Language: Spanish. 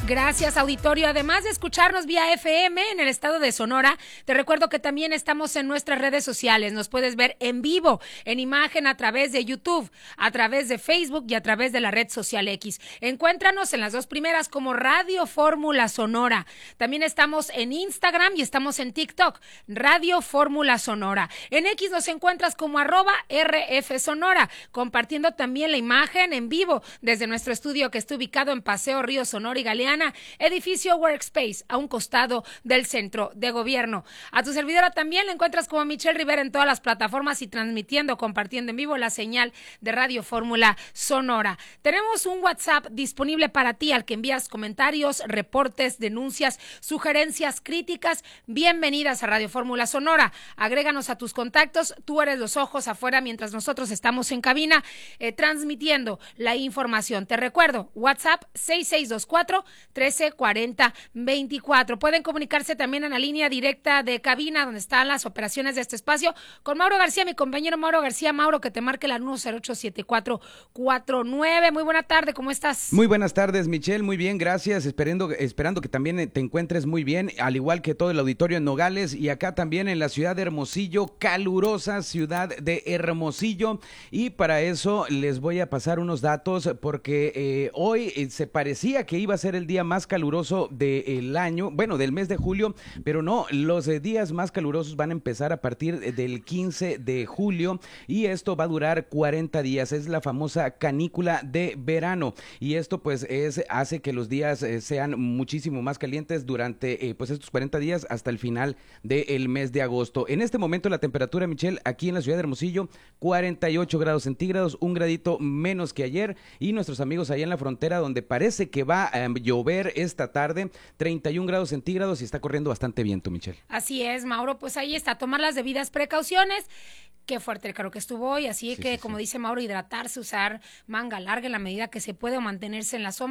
Gracias, auditorio. Además de escucharnos vía FM en el estado de Sonora, te recuerdo que también estamos en nuestras redes sociales. Nos puedes ver en vivo, en imagen a través de YouTube, a través de Facebook y a través de la red social X. Encuéntranos en las dos primeras como Radio Fórmula Sonora. También estamos en Instagram y estamos en TikTok, Radio Fórmula Sonora. En X nos encuentras como @RF Sonora, compartiendo también la imagen en vivo desde nuestro estudio que está ubicado en Paseo Río Sonora y Galeana, edificio Workspace, a un costado del centro de gobierno. A tu servidora también la encuentras como Michelle Rivera en todas las plataformas y transmitiendo, compartiendo en vivo la señal de Radio Fórmula Sonora. Tenemos un WhatsApp disponible para ti al que envías comentarios, reportes, denuncias, sugerencias, críticas. Bienvenidas a Radio Fórmula Sonora. Agréganos a tus contactos. Tú eres los ojos afuera mientras nosotros estamos en cabina transmitiendo la información. Te recuerdo, WhatsApp 6624-1340-24. Pueden comunicarse también en la línea directa de cabina donde están las operaciones de este espacio con Mauro García, mi compañero Mauro García. Mauro, que te marque la 1087449. Muy buena tarde, ¿cómo estás? Muy buenas tardes, Michelle, muy bien, gracias, esperando que también te encuentres muy bien, al igual que todo el auditorio en Nogales y acá también en la ciudad de Hermosillo, calurosa ciudad de Hermosillo, y para eso les voy a pasar unos datos porque hoy se parecía que iba a ser el día más caluroso del año, bueno, del mes de julio, pero no, los días más calurosos van a empezar a partir del 15 de julio y esto va a durar 40 días, es la famosa canícula de verano y esto pues hace que los días sean muchísimo más calientes durante pues estos 40 días hasta el final del mes de agosto. En este momento la temperatura, Michelle, aquí en la ciudad de Hermosillo, 48 grados centígrados, un gradito menos que ayer, y nuestros amigos allá en la frontera donde parece que va a llover esta tarde, 31 grados centígrados y está corriendo bastante viento, Michelle. Así es, Mauro, pues ahí está, tomar las debidas precauciones. Qué fuerte el calor que estuvo hoy, así que como dice Mauro, hidratarse, usar manga larga en la medida que se puede o mantenerse en la sombra.